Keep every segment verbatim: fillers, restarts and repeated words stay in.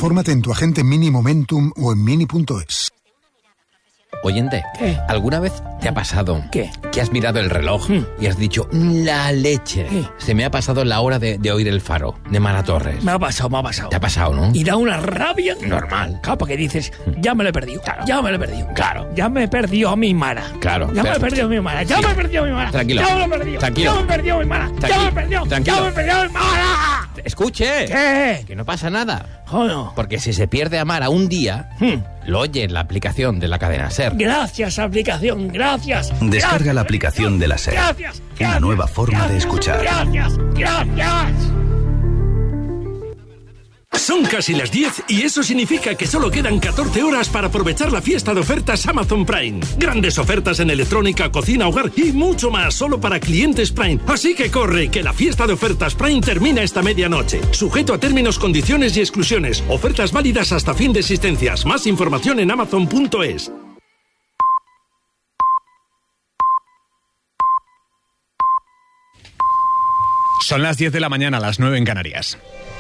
Infórmate en tu agente Mini Momentum o en mini punto es. Oyente, ¿Qué? ¿alguna vez te ha pasado ¿Qué? que has mirado el reloj Hmm. y has dicho, la leche? ¿Qué? Se me ha pasado la hora de, de oír el faro, de Mara Torres. Me ha pasado, me ha pasado. ¿Te ha pasado, no? Y da una rabia Normal. Claro, porque dices, ya me lo he perdido. Claro. Ya me lo he perdido. Claro. Ya me he perdido a mi Mara. Claro, Ya me pero- he perdido a mi Mara. Ya Sí. me he perdido a mi Mara. Tranquilo. Ya me lo he perdido. Tranquilo. Ya me he perdido a mi Mara. Ya Tranquilo. me he perdido. Tranquilo. Ya me he perdido a mi Mara. Escuche. ¿Qué? Que no pasa nada. Joder. Porque si se pierde a Mara un día, Hmm. lo oye en la aplicación de la cadena SER. Gracias, aplicación. Gracias. Descarga Gracias. la aplicación de la SER. Gracias. Una gracias, nueva forma de gracias, escuchar. Gracias. Gracias. Son casi las diez y eso significa que solo quedan catorce horas para aprovechar la fiesta de ofertas Amazon Prime. Grandes ofertas en electrónica, cocina, hogar y mucho más solo para clientes Prime. Así que corre, que la fiesta de ofertas Prime termina esta medianoche. Sujeto a términos, condiciones y exclusiones. Ofertas válidas hasta fin de existencias. Más información en amazon punto es. Son las diez de la mañana, las nueve en Canarias.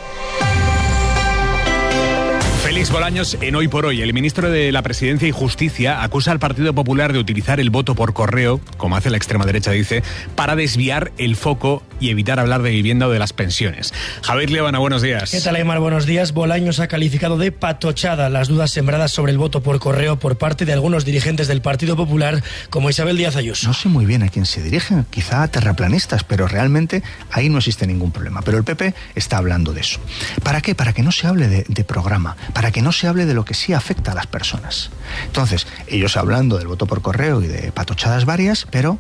Félix Bolaños en Hoy por Hoy. El ministro de la Presidencia y Justicia acusa al Partido Popular de utilizar el voto por correo, como hace la extrema derecha, dice, para desviar el foco y evitar hablar de vivienda o de las pensiones. Javier Liebana, buenos días. ¿Qué tal, Aymar? Buenos días. Bolaños ha calificado de patochada las dudas sembradas sobre el voto por correo por parte de algunos dirigentes del Partido Popular, como Isabel Díaz Ayuso. No sé muy bien a quién se dirigen, quizá a terraplanistas, pero realmente ahí no existe ningún problema. Pero el P P está hablando de eso. ¿Para qué? Para que no se hable de, de programa, para que no se hable de lo que sí afecta a las personas. Entonces, ellos hablando del voto por correo y de patochadas varias, pero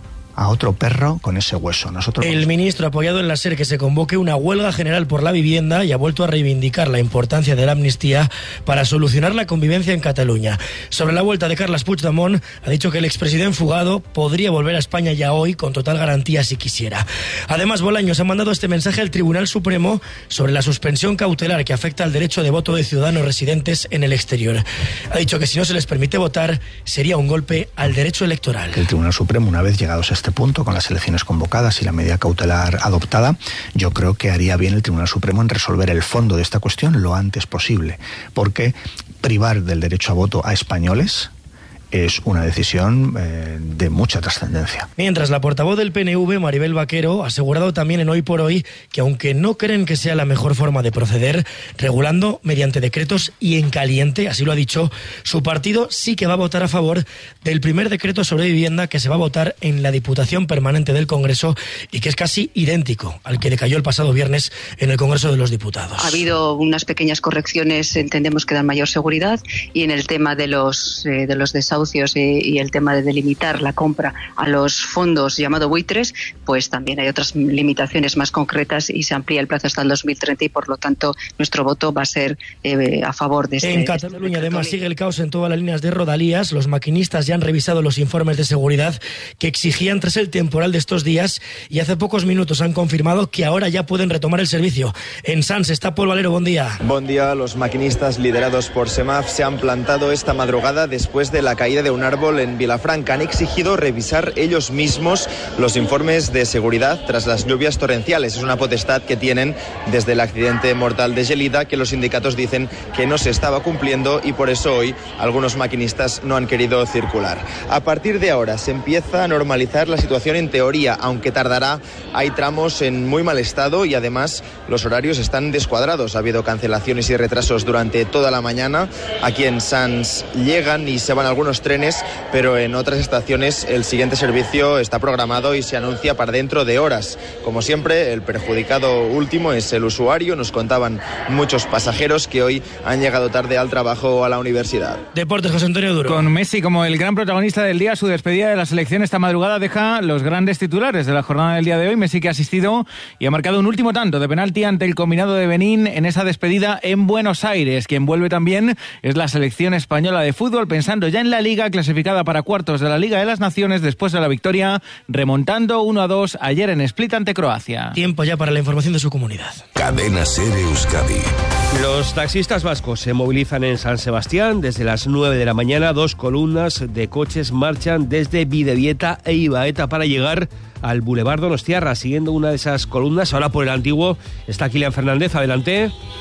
a otro perro con ese hueso. Nosotros El ministro ha apoyado en la SER que se convoque una huelga general por la vivienda y ha vuelto a reivindicar la importancia de la amnistía para solucionar la convivencia en Cataluña. Sobre la vuelta de Carles Puigdemont, ha dicho que el expresidente fugado podría volver a España ya hoy con total garantía si quisiera. Además, Bolaños ha mandado este mensaje al Tribunal Supremo sobre la suspensión cautelar que afecta al derecho de voto de ciudadanos residentes en el exterior. Ha dicho que si no se les permite votar, sería un golpe al derecho electoral. el Tribunal Supremo, una vez llegados a este punto, con las elecciones convocadas y la medida cautelar adoptada, yo creo que haría bien el Tribunal Supremo en resolver el fondo de esta cuestión lo antes posible, porque privar del derecho a voto a españoles es una decisión eh, de mucha trascendencia. Mientras, la portavoz del P N V, Maribel Vaquero, ha asegurado también en Hoy por Hoy que aunque no creen que sea la mejor forma de proceder, regulando mediante decretos y en caliente, así lo ha dicho, su partido sí que va a votar a favor del primer decreto sobre vivienda que se va a votar en la Diputación Permanente del Congreso y que es casi idéntico al que decayó el pasado viernes en el Congreso de los Diputados. Ha habido unas pequeñas correcciones, entendemos que dan mayor seguridad, y en el tema de los, eh, de los desahucios y el tema de delimitar la compra a los fondos llamado buitres, pues también hay otras limitaciones más concretas y se amplía el plazo hasta el dos mil treinta y por lo tanto nuestro voto va a ser eh, a favor de este. En Cataluña además sigue el caos en todas las líneas de Rodalías. Los maquinistas ya han revisado los informes de seguridad que exigían tras el temporal de estos días y hace pocos minutos han confirmado que ahora ya pueden retomar el servicio. En Sants está Paul Valero, buen día. Buen día, los maquinistas liderados por SEMAF se han plantado esta madrugada después de la caída de un árbol en Vilafranca. Han exigido revisar ellos mismos los informes de seguridad tras las lluvias torrenciales. Es una potestad que tienen desde el accidente mortal de Gelida, que los sindicatos dicen que no se estaba cumpliendo y por eso hoy algunos maquinistas no han querido circular. A partir de ahora se empieza a normalizar la situación en teoría, aunque tardará. Hay tramos en muy mal estado y además los horarios están descuadrados. Ha habido cancelaciones y retrasos durante toda la mañana. Aquí en Sants llegan y se van algunos trenes, pero en otras estaciones el siguiente servicio está programado y se anuncia para dentro de horas. Como siempre, el perjudicado último es el usuario. Nos contaban muchos pasajeros que hoy han llegado tarde al trabajo o a la universidad. Deportes, José Antonio Duro. Con Messi como el gran protagonista del día, su despedida de la selección esta madrugada deja los grandes titulares de la jornada del día de hoy. Messi, que ha asistido y ha marcado un último tanto de penalti ante el combinado de Benín en esa despedida en Buenos Aires. Quien vuelve también es la selección española de fútbol, pensando ya en la Liga, clasificada para cuartos de la Liga de las Naciones después de la victoria, remontando uno a dos ayer en Split ante Croacia. Tiempo ya para la información de su comunidad. Cadena SER Euskadi. Los taxistas vascos se movilizan en San Sebastián desde las nueve de la mañana. Dos columnas de coches marchan desde Bidebieta e Ibaeta para llegar al Boulevard Donostiarra. Siguiendo una de esas columnas, ahora por el antiguo, está Kilian Fernández. Adelante.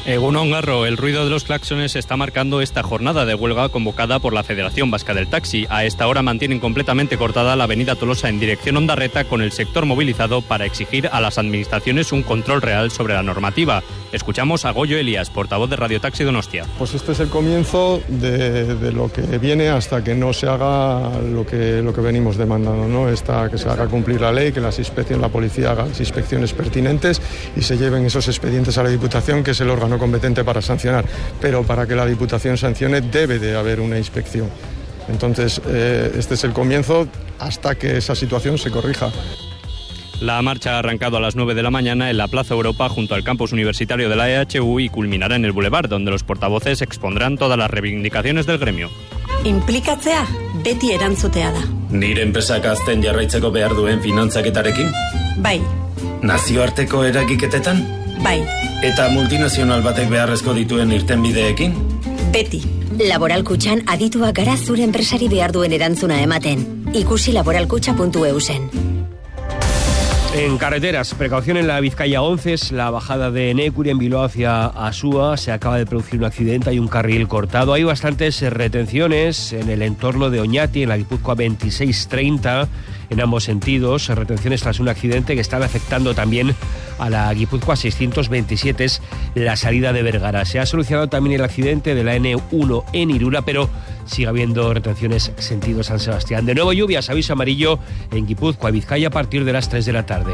Egunon Garro, el ruido de los claxones está marcando esta jornada de huelga convocada por la Federación Vasca del Taxi. A esta hora mantienen completamente cortada la avenida Tolosa en dirección Ondarreta, con el sector movilizado para exigir a las administraciones un control real sobre la normativa. Escuchamos a Goyo Elías, portavoz de Radio Taxi Donostia. Pues este es el comienzo de, de lo que viene hasta que no se haga lo que, lo que venimos demandando, ¿no? Esta, que se haga cumplir la ley, que las inspecciones, la policía haga las inspecciones pertinentes y se lleven esos expedientes a la Diputación, que es el órgano competente para sancionar, pero para que la Diputación sancione debe de haber una inspección. Entonces, eh, este es el comienzo hasta que esa situación se corrija. La marcha ha arrancado a las nueve de la mañana en la Plaza Europa junto al campus universitario de la E H U y culminará en el Boulevard, donde los portavoces expondrán todas las reivindicaciones del gremio. Inplikatzea beti erantzutea da. Nire enpresak azten jarraitzeko behar duen finantzaketarekin? Bai. Nazioarteko eragiketetan? Bai. Eta multinazional batek beharrezko dituen irtenbideekin? Beti. Laboral Kutxan adituak gara zure enpresari behar duen erantzuna ematen. Ikusi laboralkutxa puntu eu zen. En carreteras, precaución en la Vizcaya once, la bajada de Enecuri en Bilbao hacia Asúa. Se acaba de producir un accidente, hay un carril cortado. Hay bastantes retenciones en el entorno de Oñati, en la Guipúzcoa veintiséis treinta, en ambos sentidos. Retenciones tras un accidente que están afectando también a la Guipúzcoa seiscientos veintisiete, es la salida de Vergara. Se ha solucionado también el accidente de la ene uno en Irula, pero sigue habiendo retenciones sentido San Sebastián. De nuevo lluvias, aviso amarillo en Guipúzcoa y Vizcaya a partir de las tres de la tarde.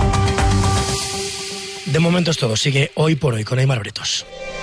De momento es todo. Sigue Hoy por Hoy con Aimar Bretos.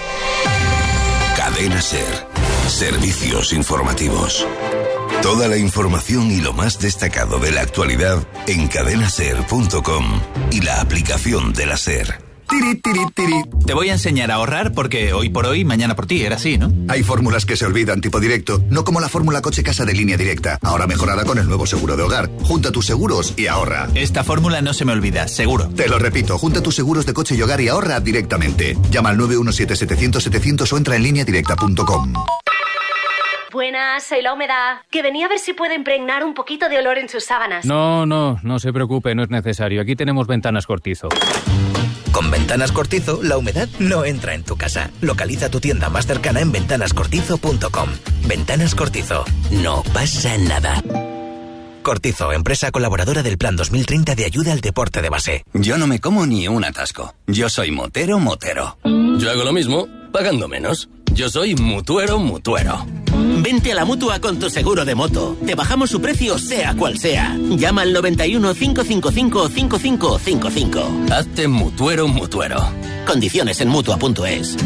Cadena SER. Servicios informativos. Toda la información y lo más destacado de la actualidad en cadena ser punto com y la aplicación de la SER. Tiri, tiri, tiri. Te voy a enseñar a ahorrar porque hoy por hoy, mañana por ti, era así, ¿no? Hay fórmulas que se olvidan, tipo directo, no como la fórmula coche casa de Línea Directa, ahora mejorada con el nuevo seguro de hogar. Junta tus seguros y ahorra. Esta fórmula no se me olvida, seguro. Te lo repito, junta tus seguros de coche y hogar y ahorra directamente. Llama al nueve uno siete setecientos setecientos o entra en línea directa punto com. Buenas, soy la humedad. Que venía a ver si puedo impregnar un poquito de olor en sus sábanas. No, no, no se preocupe, no es necesario. Aquí tenemos Ventanas Cortizo. Con Ventanas Cortizo, la humedad no entra en tu casa. Localiza tu tienda más cercana en ventanas cortizo punto com. Ventanas Cortizo. No pasa nada. Cortizo, empresa colaboradora del Plan dos mil treinta de ayuda al deporte de base. Yo no me como ni un atasco. Yo soy motero, motero. Yo hago lo mismo, pagando menos. Yo soy mutuero, mutuero. Vente a la Mutua con tu seguro de moto. Te bajamos su precio sea cual sea. Llama al noventa y uno, cinco cinco cinco, cinco cinco cinco cinco. Hazte mutuero, mutuero. Condiciones en mutua punto es.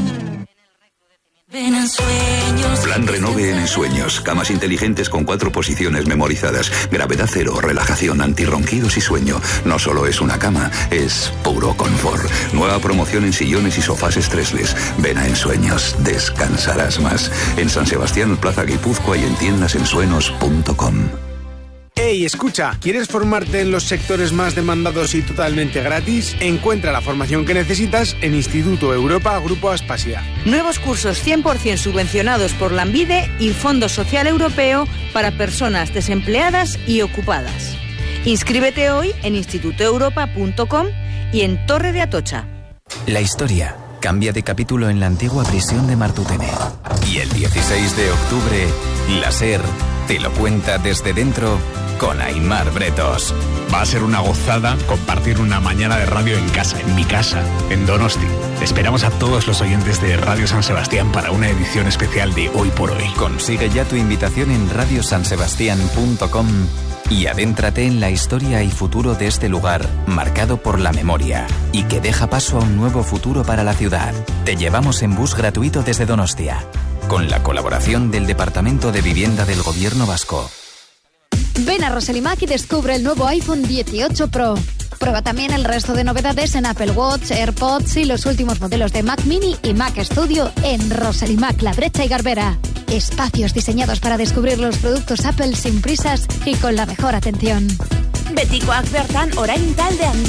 Ven en sueños. Plan Renove en Ensueños. Camas inteligentes con cuatro posiciones memorizadas. Gravedad cero, relajación, antirronquidos y sueño. No solo es una cama, es puro confort. Nueva promoción en sillones y sofás estresles. Ven a Ensueños, descansarás más. En San Sebastián, Plaza Guipúzcoa y en tiendas ensuenos punto com. Hey, escucha, ¿quieres formarte en los sectores más demandados y totalmente gratis? Encuentra la formación que necesitas en Instituto Europa Grupo Aspasia. Nuevos cursos cien por ciento subvencionados por Lanbide y Fondo Social Europeo para personas desempleadas y ocupadas. Inscríbete hoy en instituto europa punto com y en Torre de Atocha. La historia cambia de capítulo en la antigua prisión de Martutene. Y el dieciséis de octubre, la SER te lo cuenta desde dentro con Aimar Bretos. Va a ser una gozada compartir una mañana de radio en casa, en mi casa, en Donosti. Esperamos a todos los oyentes de Radio San Sebastián para una edición especial de Hoy por Hoy. Consigue ya tu invitación en radio san sebastián punto com y adéntrate en la historia y futuro de este lugar, marcado por la memoria, y que deja paso a un nuevo futuro para la ciudad. Te llevamos en bus gratuito desde Donostia, con la colaboración del Departamento de Vivienda del Gobierno Vasco. Ven a Roselimac y descubre el nuevo iPhone dieciocho Pro. Prueba también el resto de novedades en Apple Watch, AirPods y los últimos modelos de Mac Mini y Mac Studio en Roselimac, La Brecha y Garbera. Espacios diseñados para descubrir los productos Apple sin prisas y con la mejor atención. Betikoak bertan orain talde handi